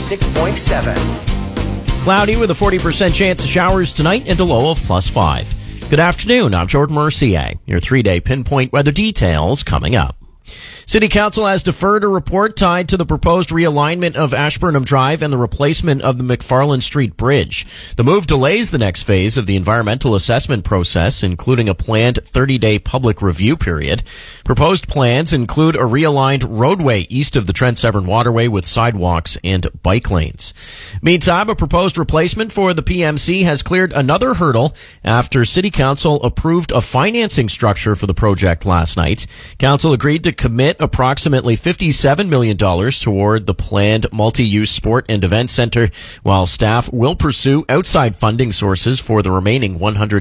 96.7. Cloudy with a 40% chance of showers tonight and a low of +5. Good afternoon. I'm Jordan Mercier. Your 3-day pinpoint weather details coming up. City Council has deferred a report tied to the proposed realignment of Ashburnham Drive and the replacement of the McFarland Street Bridge. The move delays the next phase of the environmental assessment process, including a planned 30-day public review period. Proposed plans include a realigned roadway east of the Trent Severn Waterway with sidewalks and bike lanes. Meantime, a proposed replacement for the PMC has cleared another hurdle after City Council approved a financing structure for the project last night. Council agreed to commit approximately $57 million toward the planned multi-use sport and event center, while staff will pursue outside funding sources for the remaining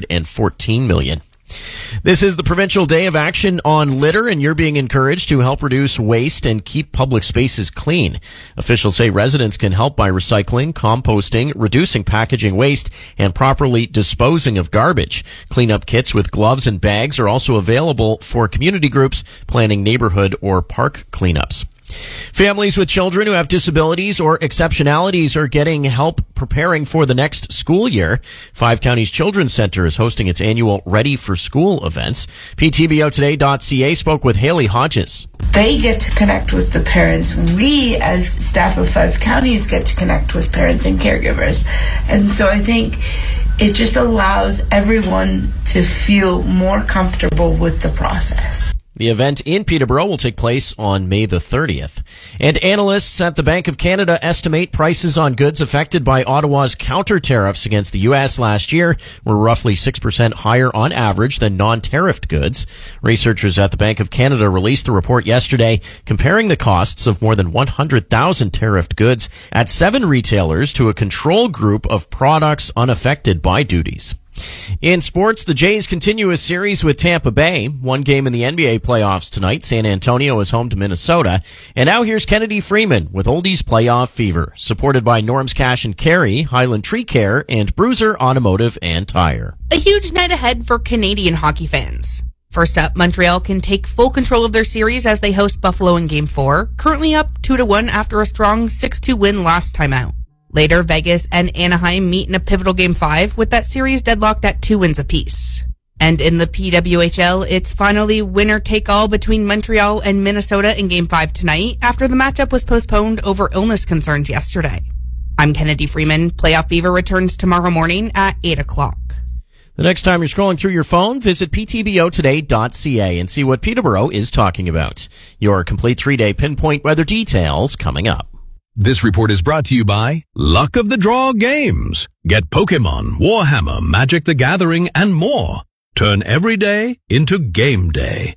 $114 million. This is the Provincial Day of Action on Litter, and you're being encouraged to help reduce waste and keep public spaces clean. Officials say residents can help by recycling, composting, reducing packaging waste, and properly disposing of garbage. Cleanup kits with gloves and bags are also available for community groups planning neighborhood or park cleanups. Families with children who have disabilities or exceptionalities are getting help preparing for the next school year. Five Counties Children's Center is hosting its annual Ready for School events. PTBOtoday.ca spoke with Haley Hodges. They get to connect with the parents. We, as staff of Five Counties, get to connect with parents and caregivers. And so I think it just allows everyone to feel more comfortable with the process. The event in Peterborough will take place on May the 30th. And analysts at the Bank of Canada estimate prices on goods affected by Ottawa's counter tariffs against the U.S. last year were roughly 6% higher on average than non-tariffed goods. Researchers at the Bank of Canada released the report yesterday, comparing the costs of more than 100,000 tariffed goods at 7 retailers to a control group of products unaffected by duties. In sports, the Jays continue a series with Tampa Bay. One game in the NBA playoffs tonight. San Antonio is home to Minnesota. And now here's Kennedy Freeman with Oldies Playoff Fever, supported by Norm's Cash and Carry, Highland Tree Care, and Bruiser Automotive and Tire. A huge night ahead for Canadian hockey fans. First up, Montreal can take full control of their series as they host Buffalo in Game 4, currently up 2-1 after a strong 6-2 win last time out. Later, Vegas and Anaheim meet in a pivotal Game 5, with that series deadlocked at 2 wins apiece. And in the PWHL, it's finally winner-take-all between Montreal and Minnesota in Game 5 tonight, after the matchup was postponed over illness concerns yesterday. I'm Kennedy Freeman. Playoff Fever returns tomorrow morning at 8 o'clock. The next time you're scrolling through your phone, visit ptbotoday.ca and see what Peterborough is talking about. Your complete 3-day pinpoint weather details coming up. This report is brought to you by Luck of the Draw Games. Get Pokemon, Warhammer, Magic the Gathering, and more. Turn every day into game day.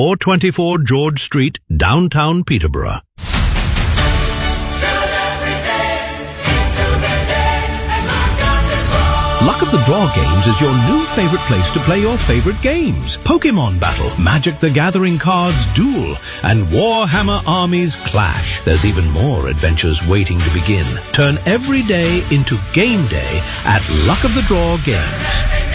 424 George Street, downtown Peterborough. Luck of the Draw Games is your new favorite place to play your favorite games. Pokemon Battle, Magic the Gathering Cards Duel, and Warhammer Armies Clash. There's even more adventures waiting to begin. Turn every day into game day at Luck of the Draw Games.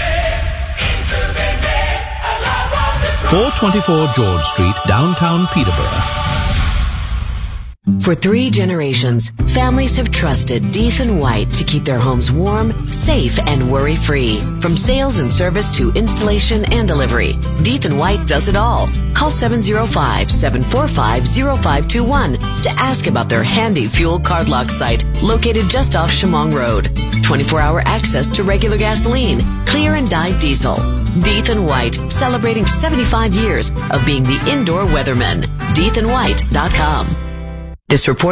424 George Street, downtown Peterborough. For 3 generations, families have trusted Death & White to keep their homes warm, safe, and worry-free. From sales and service to installation and delivery, Death & White does it all. Call 705-745-0521 to ask about their handy fuel card lock site located just off Chemong Road. 24-hour access to regular gasoline, clear and dyed diesel. Death & White, celebrating 75 years of being the indoor weatherman. DeathAndWhite.com. This report